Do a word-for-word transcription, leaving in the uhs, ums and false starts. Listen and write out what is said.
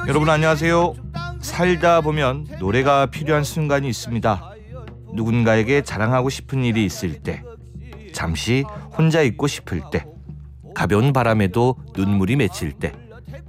여러분 안녕하세요. 살다 보면 노래가 필요한 순간이 있습니다. 누군가에게 자랑하고 싶은 일이 있을 때, 잠시 혼자 있고 싶을 때, 가벼운 바람에도 눈물이 맺힐 때,